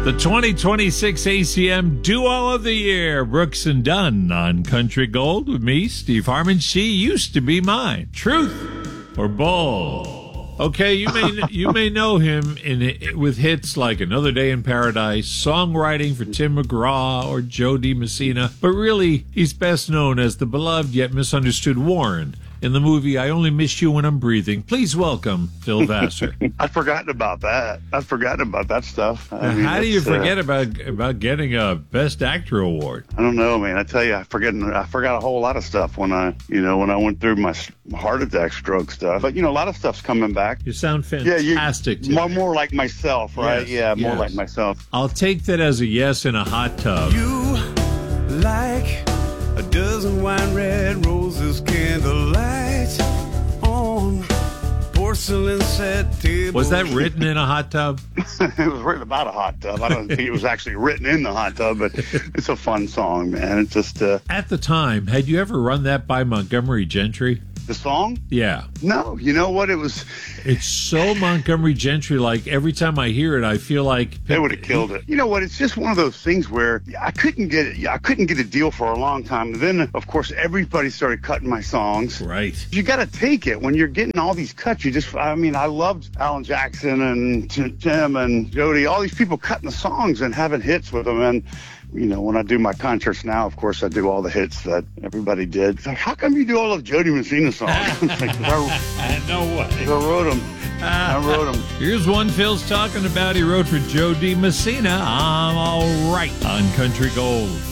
The 2026 ACM Duo of the Year, Brooks and Dunn on Country Gold with me, Steve Harmon. She used to be mine. Truth or Bull? Okay, you may know him with hits like Another Day in Paradise, songwriting for Tim McGraw or Joe DiMessina, but really he's best known as the beloved yet misunderstood Warren in the movie I Only Miss You When I'm Breathing. Please welcome Phil Vassar. I'd forgotten about that. I've forgotten about that stuff. How do you forget about getting a Best Actor award? I don't know, man. I tell you, I forgot a whole lot of stuff when I went through my heart attack stroke stuff. But a lot of stuff's coming back. You sound fantastic. Yeah, more like myself, right? Yes, more like myself. I'll take that as a yes in a hot tub. You like a dozen wine red roses, candlelight on porcelain set table. Was that written in a hot tub? It was written about a hot tub. I don't think it was actually written in the hot tub, but it's a fun song, man. It's just At the time, had you ever run that by Montgomery Gentry? The song? Yeah. No, you know what? It's so Montgomery Gentry, like every time I hear it, I feel like they would have killed it. You know what? It's just one of those things where I couldn't get it. I couldn't get a deal for a long time. And then, of course, everybody started cutting my songs. Right. You got to take it when you're getting all these cuts. I loved Alan Jackson and Tim and Jody, all these people cutting the songs and having hits with them. And when I do my concerts now, of course, I do all the hits that everybody did. It's like, how come you do all of Jody Messina songs? No way. I wrote them. Here's one Phil's talking about. He wrote for Joe DiMessina. I'm all right on Country Gold.